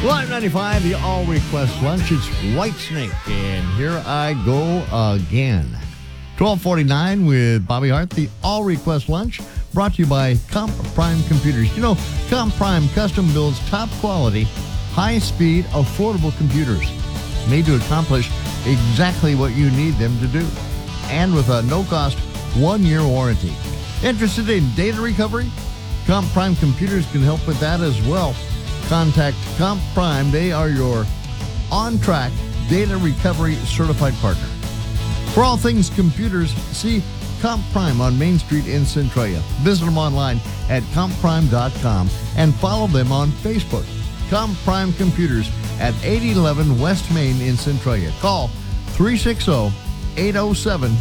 Live 95, the All Request Lunch. It's Whitesnake, and here I go again. 12:49 with Bobby Hart, the All Request Lunch, brought to you by Comp Prime Computers. You know, Comp Prime custom builds top quality, high-speed, affordable computers made to accomplish exactly what you need them to do, and with a no-cost 1-year warranty. Interested in data recovery? Comp Prime Computers can help with that as well. Contact Comp Prime. They are your on-track data recovery certified partner. For all things computers, see Comp Prime on Main Street in Centralia. Visit them online at compprime.com and follow them on Facebook. Comp Prime Computers at 8011 West Main in Centralia. Call 360-807-0266.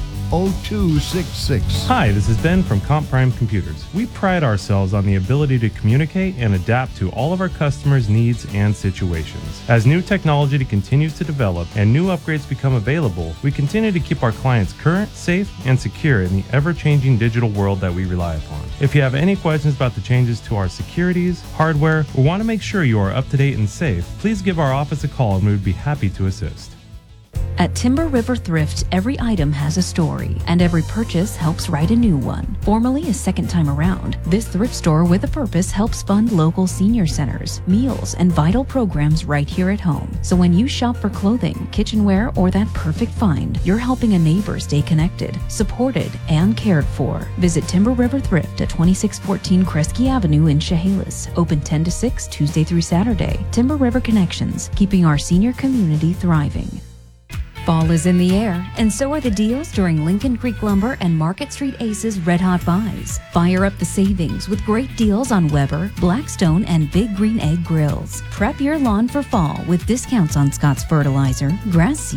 Hi, this is Ben from Comp Prime Computers. We pride ourselves on the ability to communicate and adapt to all of our customers' needs and situations. As new technology continues to develop and new upgrades become available, we continue to keep our clients current, safe, and secure in the ever-changing digital world that we rely upon. If you have any questions about the changes to our securities, hardware, or want to make sure you are up to date and safe, please give our office a call and we would be happy to assist. At Timber River Thrift, every item has a story, and every purchase helps write a new one. Formerly a second time around, this thrift store with a purpose helps fund local senior centers, meals, and vital programs right here at home. So when you shop for clothing, kitchenware, or that perfect find, you're helping a neighbor stay connected, supported, and cared for. Visit Timber River Thrift at 2614 Kresge Avenue in Chehalis. Open 10 to 6 Tuesday through Saturday. Timber River Connections, keeping our senior community thriving. Fall is in the air, and so are the deals during Lincoln Creek Lumber and Market Street Aces Red Hot Buys. Fire up the savings with great deals on Weber, Blackstone, and Big Green Egg grills. Prep your lawn for fall with discounts on Scott's Fertilizer, grass seed,